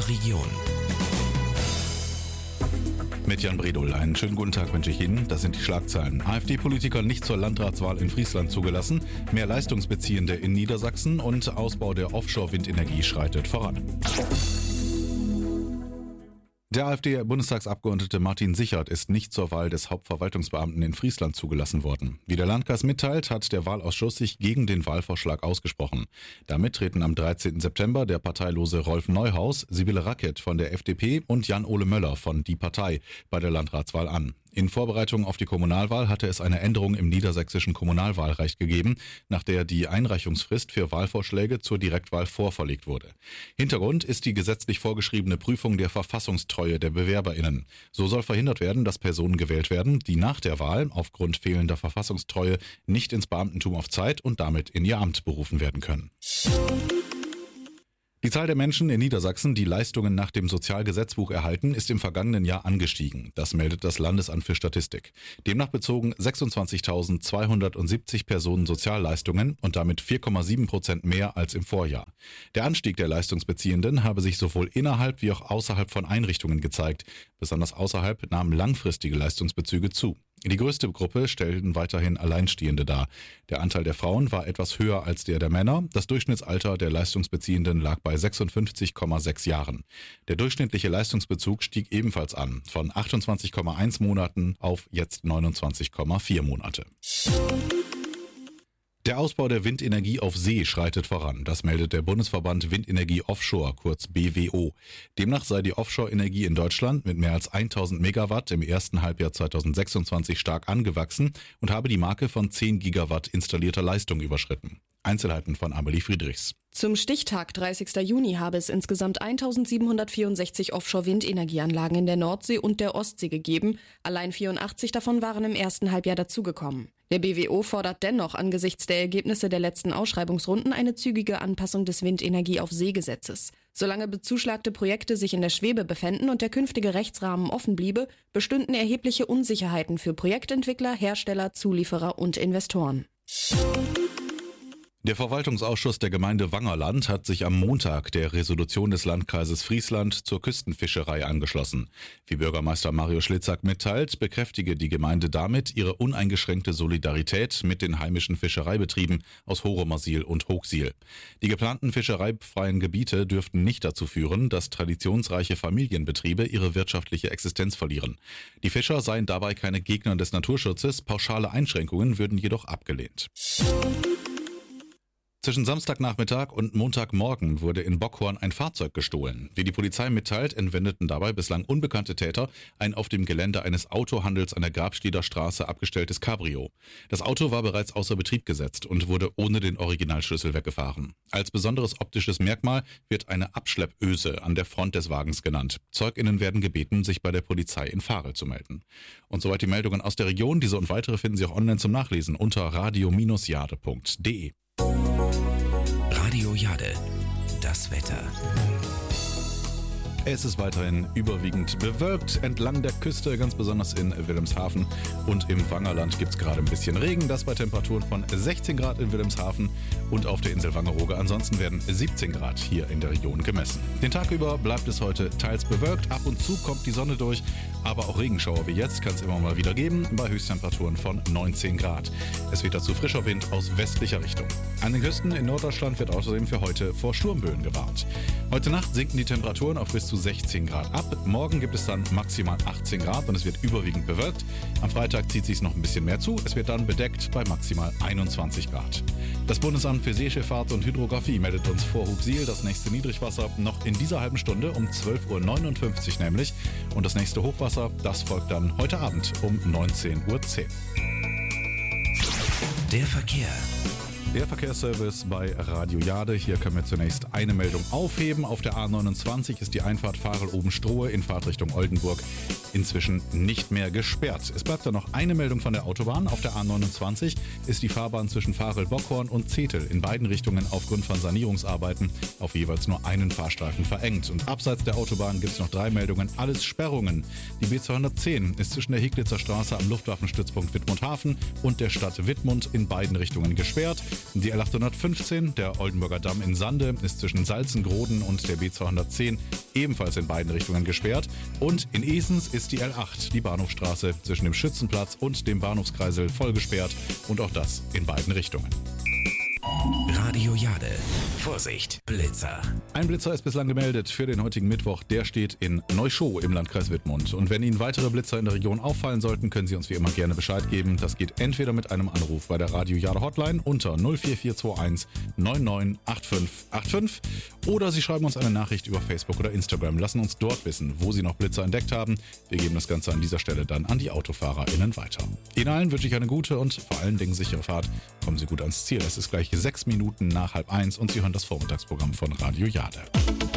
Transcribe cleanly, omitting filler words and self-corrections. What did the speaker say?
Region. Mit Jan Bredol. Einen schönen guten Tag wünsche ich Ihnen. Das sind die Schlagzeilen. AfD-Politiker nicht zur Landratswahl in Friesland zugelassen, mehr Leistungsbeziehende in Niedersachsen und Ausbau der Offshore-Windenergie schreitet voran. Der AfD-Bundestagsabgeordnete Martin Sichert ist nicht zur Wahl des Hauptverwaltungsbeamten in Friesland zugelassen worden. Wie der Landkreis mitteilt, hat der Wahlausschuss sich gegen den Wahlvorschlag ausgesprochen. Damit treten am 13. September der parteilose Rolf Neuhaus, Sibylle Rackett von der FDP und Jan-Ole Möller von Die Partei bei der Landratswahl an. In Vorbereitung auf die Kommunalwahl hatte es eine Änderung im niedersächsischen Kommunalwahlrecht gegeben, nach der die Einreichungsfrist für Wahlvorschläge zur Direktwahl vorverlegt wurde. Hintergrund ist die gesetzlich vorgeschriebene Prüfung der Verfassungstreue der BewerberInnen. So soll verhindert werden, dass Personen gewählt werden, die nach der Wahl aufgrund fehlender Verfassungstreue nicht ins Beamtentum auf Zeit und damit in ihr Amt berufen werden können. Die Zahl der Menschen in Niedersachsen, die Leistungen nach dem Sozialgesetzbuch erhalten, ist im vergangenen Jahr angestiegen. Das meldet das Landesamt für Statistik. Demnach bezogen 26.270 Personen Sozialleistungen und damit 4,7% mehr als im Vorjahr. Der Anstieg der Leistungsbeziehenden habe sich sowohl innerhalb wie auch außerhalb von Einrichtungen gezeigt. Besonders außerhalb nahmen langfristige Leistungsbezüge zu. Die größte Gruppe stellten weiterhin Alleinstehende dar. Der Anteil der Frauen war etwas höher als der Männer. Das Durchschnittsalter der Leistungsbeziehenden lag bei 56,6 Jahren. Der durchschnittliche Leistungsbezug stieg ebenfalls an, von 28,1 Monaten auf jetzt 29,4 Monate. Der Ausbau der Windenergie auf See schreitet voran. Das meldet der Bundesverband Windenergie Offshore, kurz BWO. Demnach sei die Offshore-Energie in Deutschland mit mehr als 1000 Megawatt im ersten Halbjahr 2026 stark angewachsen und habe die Marke von 10 Gigawatt installierter Leistung überschritten. Einzelheiten von Amelie Friedrichs. Zum Stichtag 30. Juni habe es insgesamt 1764 Offshore-Windenergieanlagen in der Nordsee und der Ostsee gegeben. Allein 84 davon waren im ersten Halbjahr dazugekommen. Der BWO fordert dennoch angesichts der Ergebnisse der letzten Ausschreibungsrunden eine zügige Anpassung des Windenergie-auf-See-Gesetzes. Solange bezuschlagte Projekte sich in der Schwebe befänden und der künftige Rechtsrahmen offen bliebe, bestünden erhebliche Unsicherheiten für Projektentwickler, Hersteller, Zulieferer und Investoren. Der Verwaltungsausschuss der Gemeinde Wangerland hat sich am Montag der Resolution des Landkreises Friesland zur Küstenfischerei angeschlossen. Wie Bürgermeister Mario Schlitzak mitteilt, bekräftige die Gemeinde damit ihre uneingeschränkte Solidarität mit den heimischen Fischereibetrieben aus Horomersiel und Hochsiel. Die geplanten fischereifreien Gebiete dürften nicht dazu führen, dass traditionsreiche Familienbetriebe ihre wirtschaftliche Existenz verlieren. Die Fischer seien dabei keine Gegner des Naturschutzes, pauschale Einschränkungen würden jedoch abgelehnt. Zwischen Samstagnachmittag und Montagmorgen wurde in Bockhorn ein Fahrzeug gestohlen. Wie die Polizei mitteilt, entwendeten dabei bislang unbekannte Täter ein auf dem Gelände eines Autohandels an der Grabstieder Straße abgestelltes Cabrio. Das Auto war bereits außer Betrieb gesetzt und wurde ohne den Originalschlüssel weggefahren. Als besonderes optisches Merkmal wird eine Abschleppöse an der Front des Wagens genannt. ZeugInnen werden gebeten, sich bei der Polizei in Varel zu melden. Und soweit die Meldungen aus der Region. Diese und weitere finden Sie auch online zum Nachlesen unter radio-jade.de. Radio Jade, das Wetter. Es ist weiterhin überwiegend bewölkt entlang der Küste, ganz besonders in Wilhelmshaven und im Wangerland gibt es gerade ein bisschen Regen, das bei Temperaturen von 16 Grad in Wilhelmshaven und auf der Insel Wangerooge. Ansonsten werden 17 Grad hier in der Region gemessen. Den Tag über bleibt es heute teils bewölkt, ab und zu kommt die Sonne durch, aber auch Regenschauer wie jetzt kann es immer mal wieder geben, bei Höchsttemperaturen von 19 Grad. Es weht dazu frischer Wind aus westlicher Richtung. An den Küsten in Norddeutschland wird außerdem für heute vor Sturmböen gewarnt. Heute Nacht sinken die Temperaturen auf bis zu 16 Grad ab. Morgen gibt es dann maximal 18 Grad und es wird überwiegend bewölkt. Am Freitag zieht sich noch ein bisschen mehr zu. Es wird dann bedeckt bei maximal 21 Grad. Das Bundesamt für Seeschifffahrt und Hydrographie meldet uns vor Hubsiel das nächste Niedrigwasser noch in dieser halben Stunde um 12.59 Uhr nämlich. Und das nächste Hochwasser, das folgt dann heute Abend um 19.10 Uhr. Der Verkehr. Der Verkehrsservice bei Radio Jade. Hier können wir zunächst eine Meldung aufheben. Auf der A29 ist die Einfahrt Varel-Obenstrohe in Fahrtrichtung Oldenburg inzwischen nicht mehr gesperrt. Es bleibt dann noch eine Meldung von der Autobahn. Auf der A29 ist die Fahrbahn zwischen Varel-Bockhorn und Zetel in beiden Richtungen aufgrund von Sanierungsarbeiten auf jeweils nur einen Fahrstreifen verengt. Und abseits der Autobahn gibt es noch 3 Meldungen, alles Sperrungen. Die B210 ist zwischen der Heglitzer Straße am Luftwaffenstützpunkt Wittmundhafen und der Stadt Wittmund in beiden Richtungen gesperrt. Die L815, der Oldenburger Damm in Sande, ist zwischen Salzengroden und der B210 ebenfalls in beiden Richtungen gesperrt. Und in Esens ist die L8, die Bahnhofstraße, zwischen dem Schützenplatz und dem Bahnhofskreisel voll gesperrt und auch das in beiden Richtungen. Radio Jade. Vorsicht, Blitzer. Ein Blitzer ist bislang gemeldet für den heutigen Mittwoch. Der steht in Neuschow im Landkreis Wittmund. Und wenn Ihnen weitere Blitzer in der Region auffallen sollten, können Sie uns wie immer gerne Bescheid geben. Das geht entweder mit einem Anruf bei der Radio Jade Hotline unter 04421 998585 oder Sie schreiben uns eine Nachricht über Facebook oder Instagram. Lassen uns dort wissen, wo Sie noch Blitzer entdeckt haben. Wir geben das Ganze an dieser Stelle dann an die AutofahrerInnen weiter. Ihnen allen wünsche ich eine gute und vor allen Dingen sichere Fahrt. Kommen Sie gut ans Ziel. Es ist gleich 6 Minuten nach 12:30 und Sie hören das Vormittagsprogramm von Radio Jade.